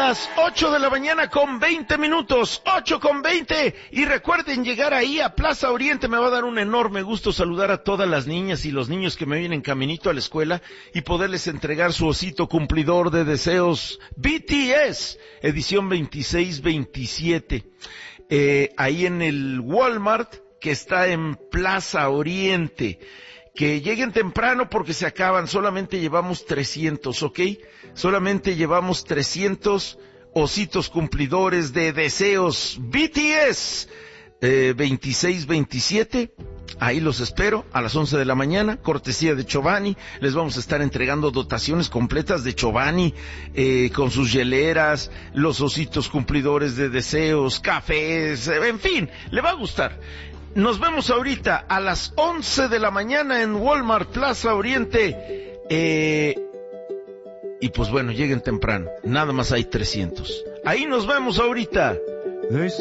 las 8 de la mañana con 20 minutos, 8 con 20, y recuerden llegar ahí a Plaza Oriente. Me va a dar un enorme gusto saludar a todas las niñas y los niños que me vienen caminito a la escuela y poderles entregar su osito cumplidor de deseos BTS, edición 26-27, ahí en el Walmart que está en Plaza Oriente. Que lleguen temprano porque se acaban, solamente llevamos 300, ¿ok? Solamente llevamos 300 ositos cumplidores de deseos BTS 26-27, ahí los espero a las 11 de la mañana, cortesía de Chobani. Les vamos a estar entregando dotaciones completas de Chobani, con sus hieleras, los ositos cumplidores de deseos, cafés, en fin, le va a gustar. Nos vemos ahorita a las 11 de la mañana en Walmart Plaza Oriente. Y pues bueno, lleguen temprano. Nada más hay 300. Ahí nos vemos ahorita.